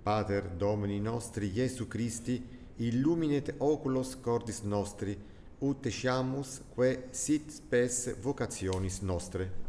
Pater Domini nostri Iesu Christi, illuminet oculos cordis nostri, ut etiamus quae sit spes vocationis nostre.